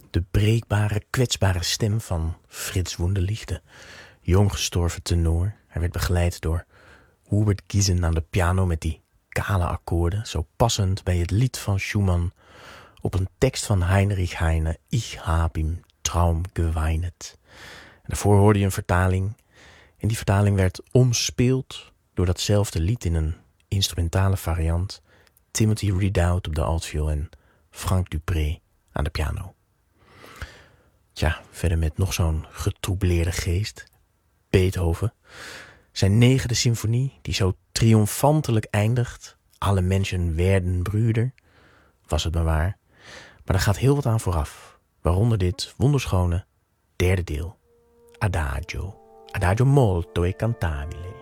De breekbare, kwetsbare stem van Frits Wunderlichte, jong gestorven tenor. Hij werd begeleid door Hubert Giesen aan de piano met die kale akkoorden, zo passend bij het lied van Schumann op een tekst van Heinrich Heine, Ich hab im Traum geweinet. En daarvoor hoorde je een vertaling en die vertaling werd omspeeld door datzelfde lied in een instrumentale variant. Timothy Redoubt op de altviool en Frank Dupré aan de piano. Tja, verder met nog zo'n getroubleerde geest. Beethoven. Zijn 9e symfonie, die zo triomfantelijk eindigt. Alle mensen werden brüder. Was het maar waar. Maar er gaat heel wat aan vooraf. Waaronder dit wonderschone 3e deel. Adagio. Adagio molto e cantabile.